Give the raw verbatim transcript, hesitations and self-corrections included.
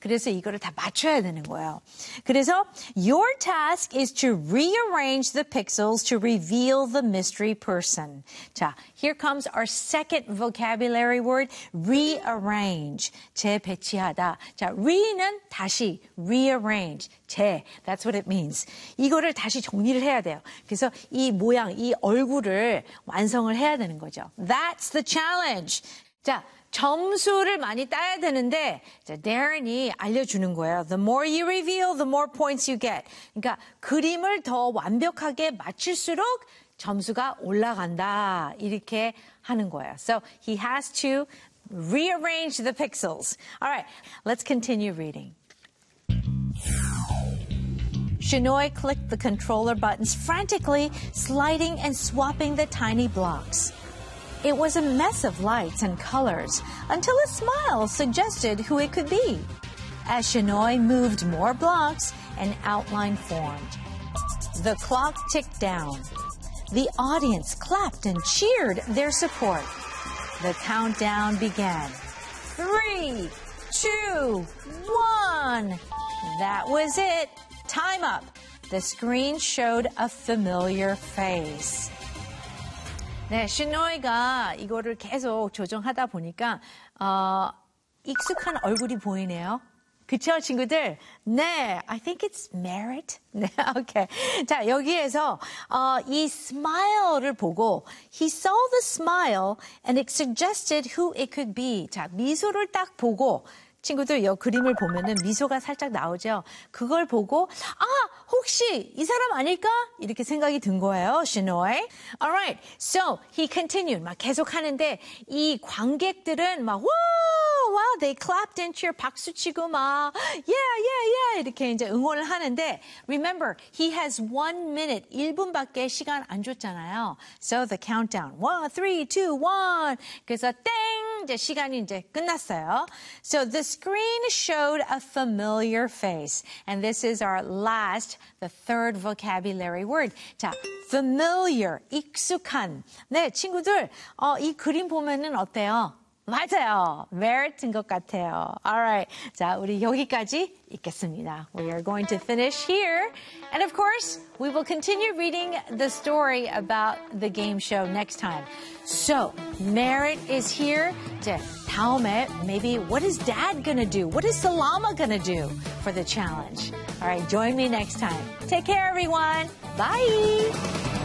그래서 이거를 다 맞춰야 되는 거예요. 그래서 your task is to rearrange the pixels to reveal the mystery person. 자, here comes our second vocabulary word, rearrange. 재배치하다. 자, re는 다시, rearrange. 재, that's what it means. 이거를 다시 정리를 해야 돼요. 그래서 이 모양, 이 얼굴을 완성을 해야 되는 거죠. That's the challenge. 자, 점수를 많이 따야 되는데 자, Darren이 알려주는 거예요. The more you reveal, the more points you get. 그러니까 그림을 더 완벽하게 맞출수록 점수가 올라간다. 이렇게 하는 거예요. So he has to rearrange the pixels. All right, let's continue reading. Shinoy clicked the controller buttons frantically, sliding and swapping the tiny blocks. It was a mess of lights and colors until a smile suggested who it could be. As Shinoy moved more blocks, an outline formed. The clock ticked down. The audience clapped and cheered their support. The countdown began. Three, two, one. That was it. Time up. The screen showed a familiar face. 네, 신노이가 이거를 계속 조정하다 보니까 어, 익숙한 얼굴이 보이네요. 그쵸, 친구들? 네, I think it's Merit. 네, 오케이. 자, 여기에서 어, 이 smile를 보고 he saw the smile and it suggested who it could be. 자, 미소를 딱 보고 친구들 이 그림을 보면은 미소가 살짝 나오죠. 그걸 보고 아 혹시 이 사람 아닐까 이렇게 생각이 든 거예요. Shinoy. Alright, so he continued. 막 계속 하는데 이 관객들은 막 wow, wow, they clapped and cheer 박수 치고 막 yeah, yeah, yeah 이렇게 이제 응원을 하는데 remember he has one minute 일 분밖에 시간 안 줬잖아요. So the countdown one, three, two, one. 그래서 땡 이제 시간이 이제 끝났어요. So the screen showed a familiar face. And this is our last, the third vocabulary word. 자, familiar, 익숙한. 네, 친구들, 어, 이 그림 보면은 어때요? 맞아요. Merit인 것 같아요. Alright. 자, 우리 여기까지 읽겠습니다. We are going to finish here. And of course, we will continue reading the story about the game show next time. So, Merit is here. 자, 다음에 maybe what is Dad gonna do? What is Salama gonna do for the challenge? Alright, join me next time. Take care, everyone. Bye.